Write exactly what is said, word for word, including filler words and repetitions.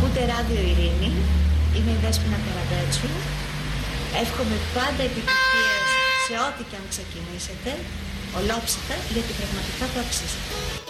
Ακούτε Ράδιο Ειρήνη, είμαι η Δέσποινα Καραγκάτσου. Εύχομαι πάντα επιτυχίες σε ό,τι και αν ξεκινήσετε, ολόψυχα, γιατί πραγματικά το αξίζετε.